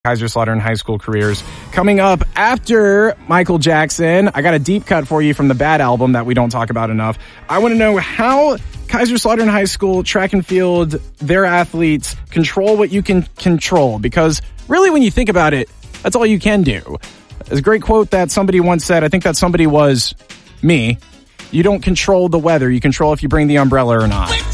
Kaiserslautern high school careers. Coming up after Michael Jackson, I got a deep cut for you from the Bad album that we don't talk about enough. I want to know how Kaiserslautern High School track and field, their athletes, control what you can control. Because really, when you think about it, that's all you can do. There's a great quote that somebody once said. I think that somebody was me. You don't control the weather. You control if you bring the umbrella or not.